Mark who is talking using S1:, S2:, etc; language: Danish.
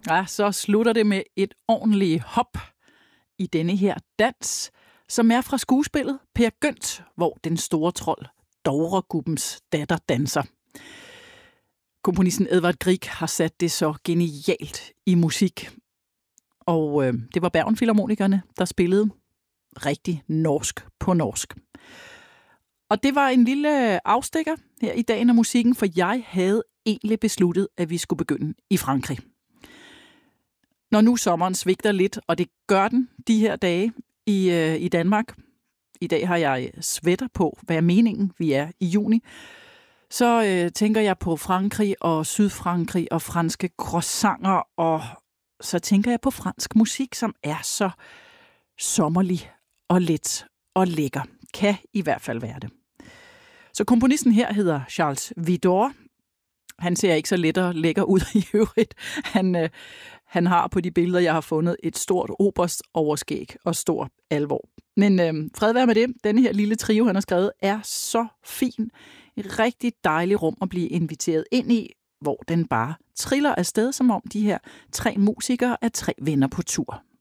S1: Ja, så slutter det med et ordentligt hop i denne her dans, som er fra skuespillet Per Gynt, hvor den store trold Dovregubbens datter danser. Komponisten Edvard Grieg har sat det så genialt i musik. Og det var Bergen Filharmonikerne, der spillede rigtig norsk på norsk. Og det var en lille afstikker her i Dagen af Musikken, for jeg havde egentlig besluttet, at vi skulle begynde i Frankrig. Når nu sommeren svigter lidt, og det gør den de her dage i Danmark. I dag har jeg sweater på, hvad er meningen, vi er i juni. Så tænker jeg på Frankrig og Sydfrankrig og franske croissanter, og så tænker jeg på fransk musik, som er så sommerlig og let og lækker. Kan i hvert fald være det. Så komponisten her hedder Charles Widor. Han ser ikke så let og lækker ud i øvrigt. Han har på de billeder, jeg har fundet, et stort oberstoverskæg og stor alvor. Men fred være med det. Denne her lille trio, han har skrevet, er så fin. Et rigtig dejligt rum at blive inviteret ind i, hvor den bare triller afsted, som om de her 3 musikere er 3 venner på tur.